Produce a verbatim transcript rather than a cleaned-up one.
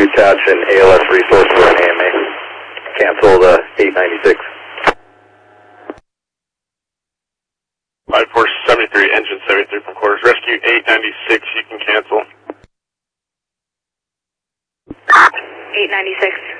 attach an A L S resource for an A M A. Cancel the eight ninety-six. five four seventy-three, engine seventy-three from quarters. Rescue eight ninety-six, you can cancel. eight ninety-six.